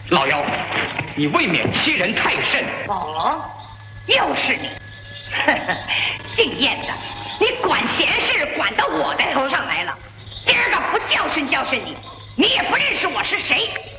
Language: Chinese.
老幺，你未免欺人太甚。 哦，又是你，姓燕的，你管闲事管到我的头上来了。今儿个不教训教训你，你也不认识我是谁。